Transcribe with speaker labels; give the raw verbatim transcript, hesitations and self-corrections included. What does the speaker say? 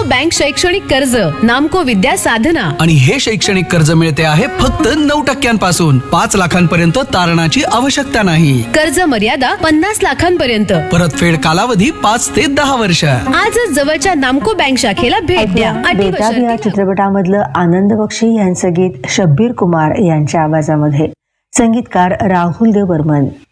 Speaker 1: Bank शैक्षणिक कर्ज, नामको विद्या साधना.
Speaker 2: आणि हे शैक्षणिक कर्ज मिळते आहे फक्त नऊ टक्क्यांपासून. पाच लाखांपर्यंत तारणाची आवश्यकता नाही.
Speaker 1: कर्ज मर्यादा पन्नास लाखांपर्यंत.
Speaker 2: परतफेड कालावधी पाच ते दहा वर्ष.
Speaker 1: आजच जवळच्या नामको बँक शाखेला भेट द्या.
Speaker 3: बेताब या चित्रपटामधलं आनंद बक्षी यांचं गीत शब्बीर कुमार यांच्या आवाजामध्ये, संगीतकार राहुल देव बर्मन.